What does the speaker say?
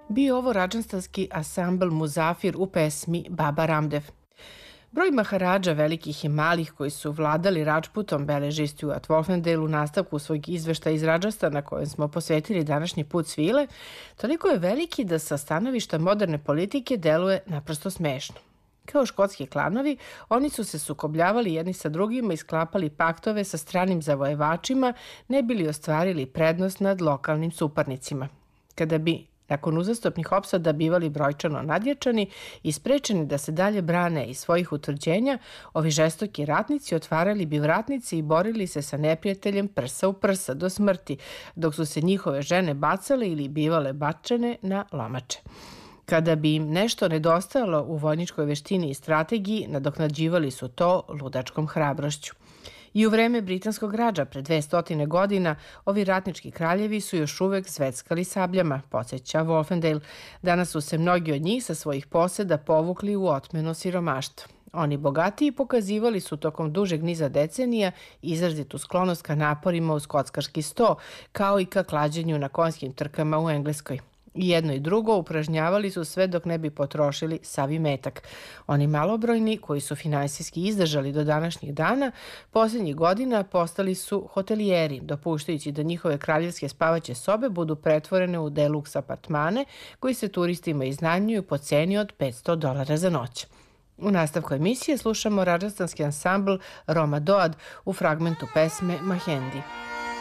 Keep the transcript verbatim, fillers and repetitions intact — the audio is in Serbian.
bio ovo rađanstanski ansambl Muzafir u pesmi Baba Ramdev. Broj maharadža velikih i malih koji su vladali Rađputom beleži Stuart Wolfendale u nastavku svojeg izveštaja iz Rađastana kojem smo posvetili današnji put svile, toliko je veliki da sa stanovišta moderne politike deluje naprosto smešno. Kao škotski klanovi, oni su se sukobljavali jedni sa drugima i sklapali paktove sa stranim zavojevačima, ne bili ostvarili prednost nad lokalnim suparnicima. Kada bi nakon uzastopnih opsada bivali brojčano nadjačani i sprečeni da se dalje brane iz svojih utvrđenja, ovi žestoki ratnici otvarali bi vratnice i borili se sa neprijateljem prsa u prsa do smrti, dok su se njihove žene bacale ili bivale bačene na lomače. Kada bi im nešto nedostajalo u vojničkoj veštini i strategiji, nadoknađivali su to ludačkom hrabrošću. I u vreme britanskog rađa pre dvesta godina ovi ratnički kraljevi su još uvek zveckali sabljama, podsjeća Wolfendale. Danas su se mnogi od njih sa svojih poseda povukli u otmeno siromaštvo. Oni bogatiji pokazivali su tokom dužeg niza decenija izrazitu sklonost ka naporima uz kockarski sto, kao i ka klađenju na konjskim trkama u Engleskoj. I jedno i drugo upražnjavali su sve dok ne bi potrošili sav imetak. Oni malobrojni, koji su finansijski izdržali do današnjih dana, posljednjih godina postali su hotelijeri, dopuštajući da njihove kraljevske spavaće sobe budu pretvorene u deluks apartmane koji se turistima iznajmljuju po ceni od petsto dolara za noć. U nastavku emisije slušamo rađastanski ansambl Roma Doad u fragmentu pesme Mahendi.